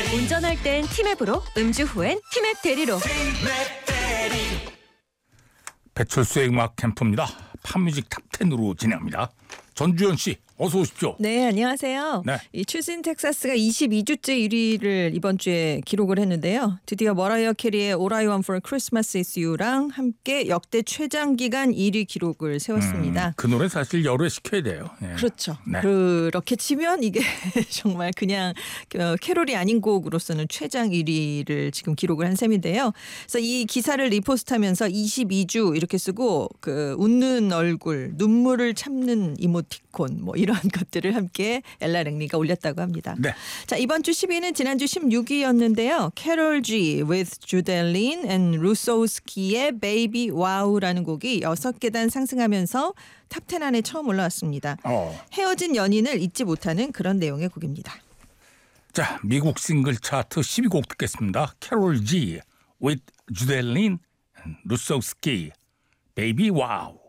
운전할 땐 티맵으로, 음주 후엔 티맵 대리로. 배철수의 음악 캠프입니다. 팝뮤직 탑10으로 진행합니다. 전주현 씨 어서 오십시오. 네, 안녕하세요. 네. 이 출신 텍사스가 22주째 1위를 이번 주에 기록을 했는데요. 드디어 머라이어 캐리의 All I Want for Christmas Is You랑 함께 역대 최장 기간 1위 기록을 세웠습니다. 그 노래 사실 열애 시켜야 돼요. 예. 그렇죠. 네. 그렇게 치면 이게 정말 그냥 캐롤이 아닌 곡으로서는 최장 1위를 지금 기록을 한 셈인데요. 그래서 이 기사를 리포스트하면서 22주 이렇게 쓰고 그 웃는 얼굴, 눈물을 참는 이모티콘 뭐 이런 것들을 함께 엘라 랭리가 올렸다고 합니다. 네. 자, 이번 주 10위는 지난주 16위였는데요. 캐롤 G with 주델린 and 루소스키의 Baby Wow라는 곡이 6계단 상승하면서 탑10 안에 처음 올라왔습니다. 헤어진 연인을 잊지 못하는 그런 내용의 곡입니다. 자, 미국 싱글 차트 12곡 듣겠습니다. 캐롤 G with 주델린, 루소스키, Baby Wow.